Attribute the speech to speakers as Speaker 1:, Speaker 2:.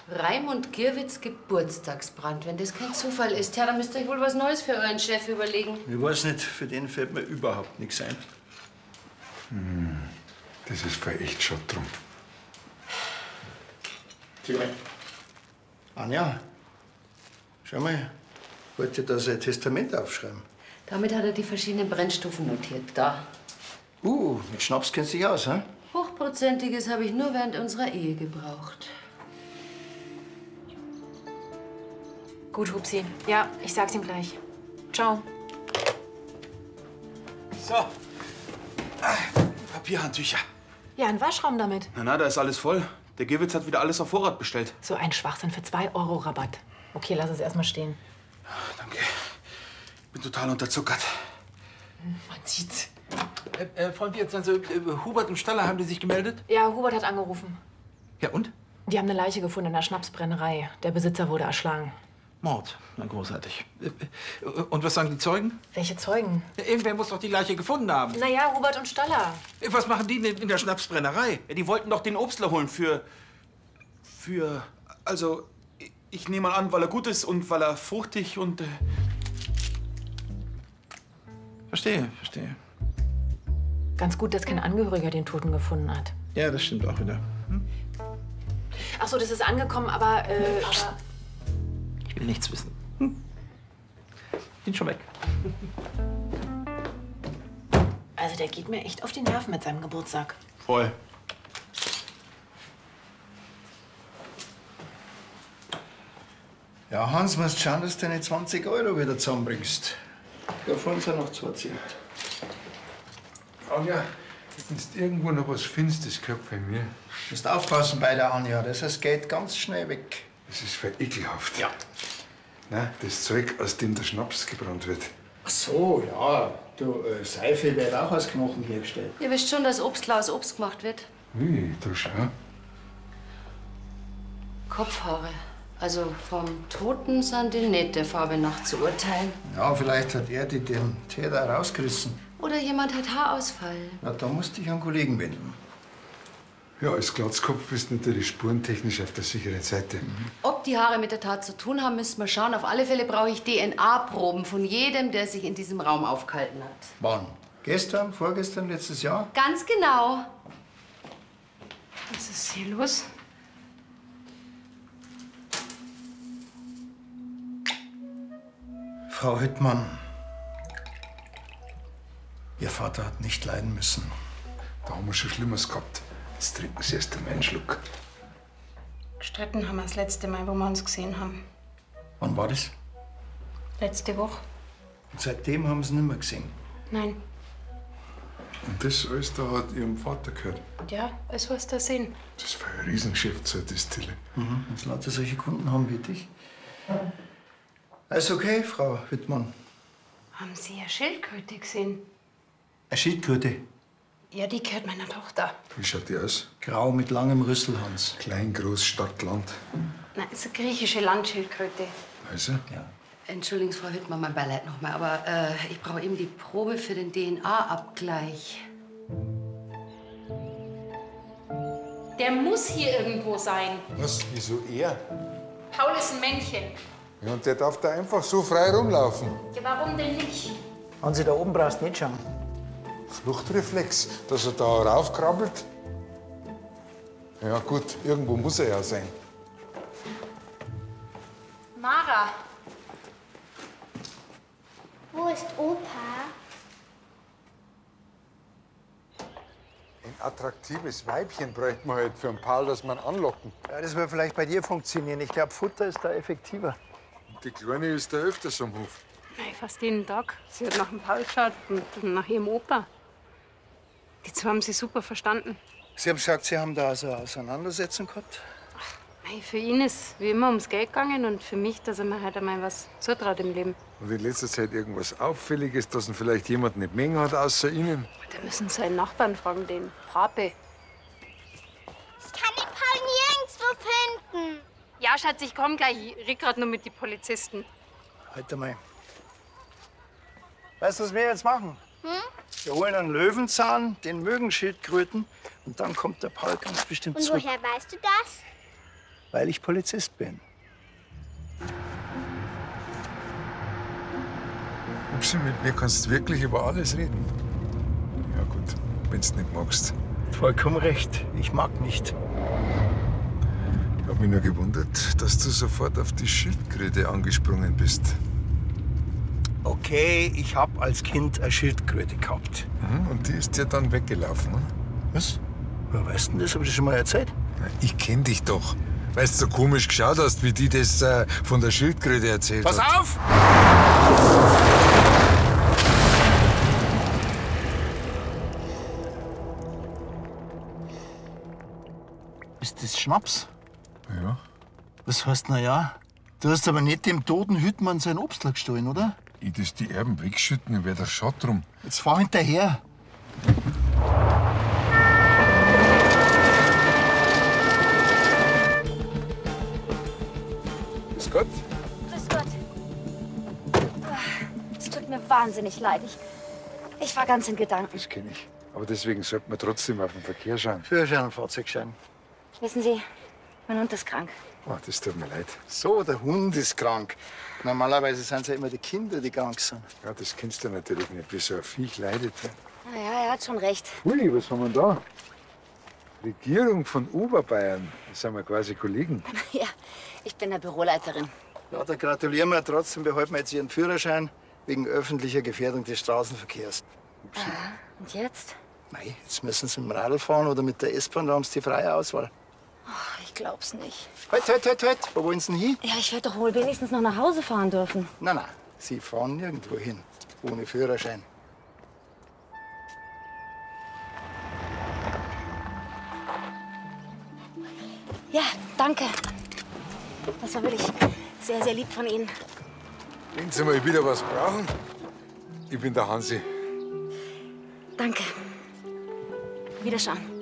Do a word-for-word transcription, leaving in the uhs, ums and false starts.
Speaker 1: Raimund Gierwitz Geburtstagsbrand. Wenn das kein Zufall ist, ja, dann müsst ihr euch wohl was Neues für euren Chef überlegen.
Speaker 2: Ich weiß nicht, für den fällt mir überhaupt nichts ein.
Speaker 3: Hm, das ist voll echt schade drum.
Speaker 2: Anja, schau mal, ich wollte da sein Testament aufschreiben.
Speaker 1: Damit hat er die verschiedenen Brennstufen notiert. Da.
Speaker 2: Uh, mit Schnaps kennst du dich aus, hä?
Speaker 1: Hochprozentiges habe ich nur während unserer Ehe gebraucht.
Speaker 4: Gut, Hupsi. Ja, ich sag's ihm gleich. Ciao.
Speaker 5: So. Ah, Papierhandtücher.
Speaker 4: Ja, ein Waschraum damit.
Speaker 5: Na, na, da ist alles voll. Der Gewitz hat wieder alles auf Vorrat bestellt.
Speaker 4: So ein Schwachsinn für zwei Euro Rabatt. Okay, lass es erstmal stehen.
Speaker 5: Danke. Ich bin total unterzuckert.
Speaker 4: Man sieht's.
Speaker 6: Äh, äh, Freund, jetzt also, äh, Hubert und Staller, haben die sich gemeldet?
Speaker 4: Ja, Hubert hat angerufen.
Speaker 6: Ja, und?
Speaker 4: Die haben eine Leiche gefunden in der Schnapsbrennerei. Der Besitzer wurde erschlagen.
Speaker 6: Mord. Na, großartig. Äh, äh, und was sagen die Zeugen?
Speaker 4: Welche Zeugen?
Speaker 6: Ja, irgendwer muss doch die Leiche gefunden haben.
Speaker 4: Naja, Hubert und Staller.
Speaker 6: Äh, Was machen die denn in der Schnapsbrennerei?
Speaker 5: Ja, die wollten doch den Obstler holen für... für... also, ich nehme mal an, weil er gut ist und weil er fruchtig und... Äh
Speaker 6: Verstehe, verstehe.
Speaker 4: Ganz gut, dass kein Angehöriger den Toten gefunden hat.
Speaker 6: Ja, das stimmt auch wieder. Hm?
Speaker 4: Ach so, das ist angekommen, aber... Äh, aber
Speaker 6: Ich will nichts wissen. Hm? Bin schon weg.
Speaker 4: also, der geht mir echt auf die Nerven mit seinem Geburtstag.
Speaker 5: Voll.
Speaker 2: Ja, Hans, musst schauen, dass du deine zwanzig Euro wieder zusammenbringst. Da vorhin sind noch zwei Cent.
Speaker 3: Anja, wenn du irgendwo noch was findest, das gehört bei mir.
Speaker 2: Du musst aufpassen bei der Anja, das heißt, geht ganz schnell weg.
Speaker 3: Das ist voll ekelhaft.
Speaker 2: Ja.
Speaker 3: Na, das Zeug, aus dem der Schnaps gebrannt wird.
Speaker 2: Ach so, ja. Du, äh, Seife wird auch aus Knochen hergestellt.
Speaker 1: Ihr wisst schon, dass Obstler aus Obst gemacht wird.
Speaker 3: Ui, da schau.
Speaker 1: Kopfhaare. Also vom Toten sind die nicht der Farbe nach zu urteilen.
Speaker 2: Ja, vielleicht hat er die den Täter rausgerissen.
Speaker 1: Oder jemand hat Haarausfall.
Speaker 2: Na, da musst du dich an einen Kollegen wenden.
Speaker 3: Ja, als Glatzkopf bist du natürlich spurentechnisch auf der sicheren Seite. Mhm.
Speaker 1: Ob die Haare mit der Tat zu tun haben, müssen wir schauen. Auf alle Fälle brauche ich D N A-Proben von jedem, der sich in diesem Raum aufgehalten hat.
Speaker 2: Wann? Gestern, vorgestern, letztes Jahr?
Speaker 1: Ganz genau. Was ist hier los?
Speaker 2: Frau Hüttmann, Ihr Vater hat nicht leiden müssen.
Speaker 3: Da haben wir schon Schlimmeres gehabt. Jetzt trinken Sie erst einmal einen Schluck.
Speaker 7: Gestritten haben wir das letzte Mal, wo wir uns gesehen haben.
Speaker 2: Wann war das?
Speaker 7: Letzte Woche.
Speaker 2: Und seitdem haben Sie ihn nicht mehr gesehen.
Speaker 7: Nein.
Speaker 3: Und das alles da hat Ihrem Vater gehört.
Speaker 7: Ja, alles was da sehen.
Speaker 3: Das war ein Riesengeschäft, so eine Distille.
Speaker 2: Mhm, dass lauter solche Kunden haben wie dich. Alles okay, Frau Hüttmann?
Speaker 7: Haben Sie eine Schildkröte gesehen?
Speaker 2: Eine Schildkröte?
Speaker 7: Ja, die gehört meiner Tochter.
Speaker 3: Wie schaut die aus?
Speaker 2: Grau mit langem Rüssel, Hans.
Speaker 3: Klein, groß, Stadt, Land.
Speaker 7: Nein, es ist eine griechische Landschildkröte.
Speaker 3: Also?
Speaker 2: Ja.
Speaker 1: Entschuldigen Sie, Frau Hüttmann, mein Beileid noch mal, aber äh, ich brauche eben die Probe für den D N A-Abgleich.
Speaker 7: Der muss hier irgendwo sein.
Speaker 3: Was? Wieso er?
Speaker 7: Paul ist ein Männchen.
Speaker 3: Ja, und der darf da einfach so frei rumlaufen.
Speaker 7: Ja, warum denn nicht?
Speaker 2: Hansi, da oben brauchst du nicht schauen.
Speaker 3: Fluchtreflex, dass er da raufkrabbelt. Ja gut, irgendwo muss er ja sein.
Speaker 7: Mara.
Speaker 8: Wo ist Opa?
Speaker 3: Ein attraktives Weibchen bräuchte man halt für einen Paul, dass man anlocken.
Speaker 2: Ja, das wird vielleicht bei dir funktionieren. Ich glaube, Futter ist da effektiver.
Speaker 3: Und die Kleine ist da öfters am Hof.
Speaker 7: Nein, fast jeden Tag. Sie hat nach dem Paul geschaut und nach ihrem Opa. Die zwei haben sich super verstanden.
Speaker 2: Sie haben gesagt, Sie haben da also eine Auseinandersetzung gehabt?
Speaker 7: Nein, für ihn ist wie immer ums Geld gegangen und für mich, dass er mir halt einmal was zutraut im Leben.
Speaker 3: Und in letzter Zeit irgendwas Auffälliges, dass ihn vielleicht jemand nicht mengen hat, außer Ihnen?
Speaker 7: Da müssen Sie seinen Nachbarn fragen, den Pape.
Speaker 8: Ich kann den Paul nirgendwo finden.
Speaker 7: Ja, Schatz, ich komm gleich. Ich red grad nur mit den Polizisten.
Speaker 2: Halt mal. Weißt du, was wir jetzt machen?
Speaker 8: Hm?
Speaker 2: Wir holen einen Löwenzahn, den mögen Schildkröten, und dann kommt der Paul ganz bestimmt
Speaker 8: Und
Speaker 2: zurück.
Speaker 8: woher weißt du das?
Speaker 2: Weil ich Polizist bin.
Speaker 3: Upsi, mit mir kannst du wirklich über alles reden. Ja gut, wenn du nicht magst.
Speaker 2: Vollkommen recht. Ich mag nicht.
Speaker 3: Ich hab mich nur gewundert, dass du sofort auf die Schildkröte angesprungen bist.
Speaker 2: Okay, ich hab als Kind eine Schildkröte gehabt.
Speaker 3: Mhm, und die ist dir dann weggelaufen, oder?
Speaker 2: Was? Wer weiß denn das? Hab ich das schon mal erzählt?
Speaker 3: Na, ich kenn dich doch. Weil du so komisch geschaut hast, wie die das äh, von der Schildkröte erzählt
Speaker 2: Pass
Speaker 3: hat.
Speaker 2: auf! Ist das Schnaps?
Speaker 3: Ja.
Speaker 2: Was heißt na ja? Du hast aber nicht dem toten Hüttmann sein Obstler gestohlen, oder?
Speaker 3: Ich das die Erben wegschütten, dann wär der Schott drum.
Speaker 2: Jetzt fahr hinterher.
Speaker 3: Grüß Gott.
Speaker 9: Grüß Gott. Es tut mir wahnsinnig leid. Ich, ich war ganz in Gedanken.
Speaker 3: Das kenn ich. Aber deswegen sollte man trotzdem auf den Verkehr schauen.
Speaker 2: Führerschein und Fahrzeugschein.
Speaker 9: Wissen Sie, mein Hund ist krank.
Speaker 3: Oh, das tut mir leid.
Speaker 2: So, der Hund ist krank. Normalerweise sind es ja immer die Kinder, die krank sind.
Speaker 3: Ja, das kennst du natürlich nicht, wie so ein Viech leidet.
Speaker 9: Na ja, er hat schon recht.
Speaker 3: Ui, was haben wir denn da? Regierung von Oberbayern. Das sind wir quasi Kollegen.
Speaker 9: Ja, ich bin der Büroleiterin.
Speaker 2: Ja, da gratulieren wir. Trotzdem behalten wir jetzt Ihren Führerschein wegen öffentlicher Gefährdung des Straßenverkehrs.
Speaker 9: Aha. Und jetzt?
Speaker 2: Mei, jetzt müssen Sie mit dem Radl fahren oder mit der S-Bahn, da haben Sie die freie Auswahl.
Speaker 9: Ach, ich glaub's nicht.
Speaker 2: Halt, halt, halt, halt. Wo wollen Sie denn hin?
Speaker 9: Ja, ich werde doch wohl wenigstens noch nach Hause fahren dürfen.
Speaker 2: Nein, nein, Sie fahren nirgendwo hin. Ohne Führerschein.
Speaker 9: Ja, danke. Das war wirklich sehr, sehr lieb von Ihnen.
Speaker 3: Wenn Sie mal wieder was brauchen, ich bin der Hansi.
Speaker 9: Danke. Wiederschauen.